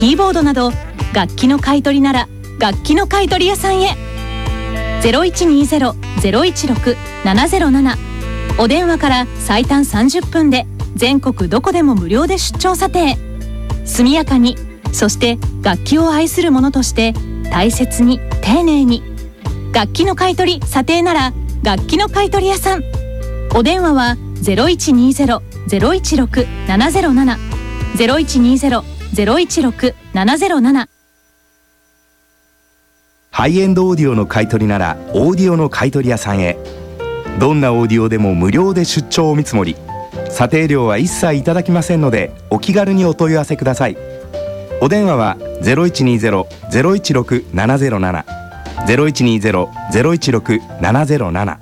キーボードなど楽器の買い取りなら楽器の買取屋さんへ。 0120-016-707 お電話から最短30分で全国どこでも無料で出張査定。速やかに、そして楽器を愛する者として大切に丁寧に。楽器の買い取り査定なら楽器の買取屋さん。お電話は 0120-016-707 0120-016-707。 ハイエンドオーディオの買い取りならオーディオの買い取り屋さんへ。どんなオーディオでも無料で出張お見積もり、査定料は一切いただきませんのでお気軽にお問い合わせください。お電話は 0120-016-707 0120-016-707